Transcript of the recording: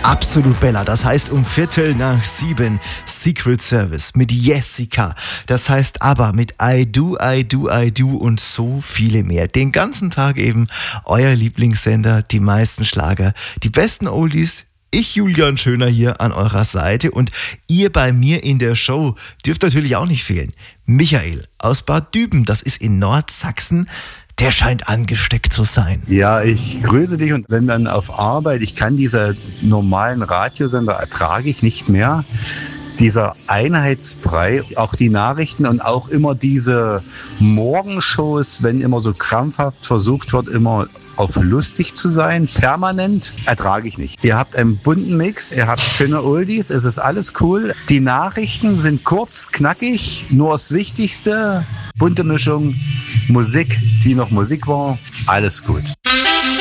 Absolut Bella, das heißt um 6:15 Secret Service mit Jessica, das heißt aber mit I Do, I Do, I Do und so viele mehr. Den ganzen Tag eben euer Lieblingssender, die meisten Schlager, die besten Oldies. Ich, Julian Schöner, hier an eurer Seite und ihr bei mir in der Show dürft natürlich auch nicht fehlen. Michael aus Bad Düben, das ist in Nordsachsen. Der scheint angesteckt zu sein. Ja, ich grüße dich und wenn dann auf Arbeit, ich kann diese normalen Radiosender ertrage ich nicht mehr. Dieser Einheitsbrei, auch die Nachrichten und auch immer diese Morgenshows, wenn immer so krampfhaft versucht wird, immer auf lustig zu sein, permanent, ertrage ich nicht. Ihr habt einen bunten Mix, ihr habt schöne Oldies, es ist alles cool. Die Nachrichten sind kurz, knackig, nur das Wichtigste, bunte Mischung, Musik, die noch Musik war, alles gut.